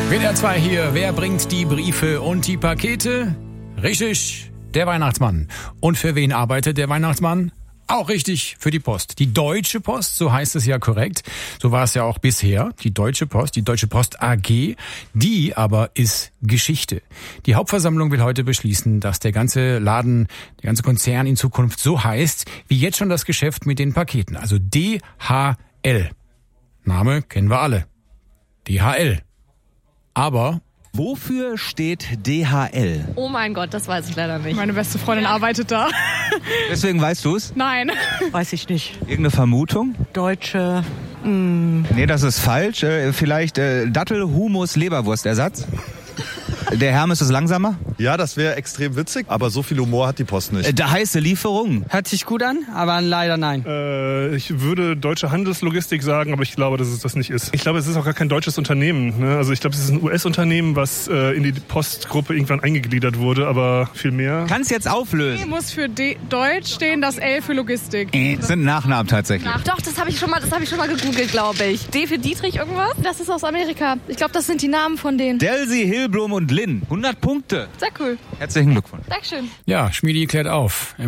WDR 2 hier. Wer bringt die Briefe und die Pakete? Richtig, der Weihnachtsmann. Und für wen arbeitet der Weihnachtsmann? Auch richtig, für die Post. Die Deutsche Post, so heißt es ja korrekt. So war es ja auch bisher. Die Deutsche Post AG. Die aber ist Geschichte. Die Hauptversammlung will heute beschließen, dass der ganze Laden, der ganze Konzern in Zukunft so heißt, wie jetzt schon das Geschäft mit den Paketen. Also DHL. Name kennen wir alle. DHL. Aber wofür steht DHL? Oh mein Gott, das weiß ich leider nicht. Meine beste Freundin arbeitet da. Deswegen weißt du es? Nein. Weiß ich nicht. Irgendeine Vermutung? Deutsche. Nee, das ist falsch. Vielleicht Dattel, Hummus, Leberwurstersatz? Der Hermes ist langsamer? Ja, das wäre extrem witzig, aber so viel Humor hat die Post nicht. Der heiße Lieferung. Hört sich gut an, aber leider nein. Ich würde deutsche Handelslogistik sagen, aber ich glaube, dass es das nicht ist. Ich glaube, es ist auch gar kein deutsches Unternehmen. Ne? Also ich glaube, es ist ein US-Unternehmen, was in die Postgruppe irgendwann eingegliedert wurde, aber viel mehr. Kannst jetzt auflösen. D muss für Deutsch stehen, das L für Logistik. Das sind Nachnamen tatsächlich. Ach doch, das habe ich schon mal gegoogelt, glaube ich. D für Dietrich irgendwas? Das ist aus Amerika. Ich glaube, das sind die Namen von denen. Delsi, Hilblum und Lynn. 100 Punkte. Sehr cool. Herzlichen Glückwunsch. Dankeschön. ja, Schmiedi klärt auf.